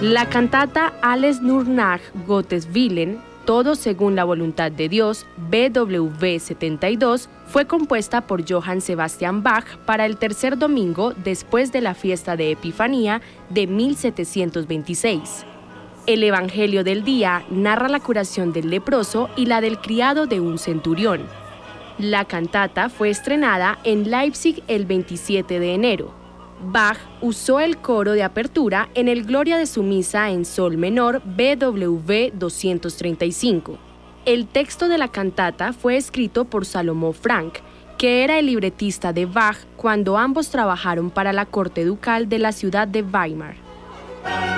La cantata Alles nur nach Gottes Willen, todo según la voluntad de Dios, BWV 72, fue compuesta por Johann Sebastian Bach para el tercer domingo después de la fiesta de Epifanía de 1726. El Evangelio del día narra la curación del leproso y la del criado de un centurión. La cantata fue estrenada en Leipzig el 27 de enero. Bach usó el coro de apertura en el Gloria de su misa en sol menor BWV 235. El texto de la cantata fue escrito por Salomó Frank, que era el libretista de Bach cuando ambos trabajaron para la corte ducal de la ciudad de Weimar.